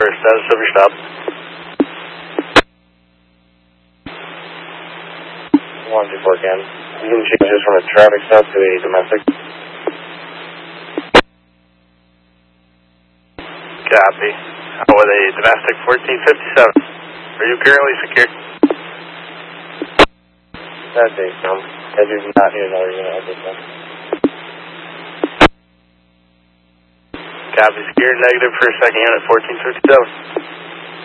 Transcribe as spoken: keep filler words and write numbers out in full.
status of your stop. one two four Cam. You can change this from a traffic stop to a domestic. Copy. How with a domestic fourteen fifty-seven. Are you currently secured? That's a Cam. I do not need another unit at this time. Copy. Secured negative for second unit fourteen fifty-seven.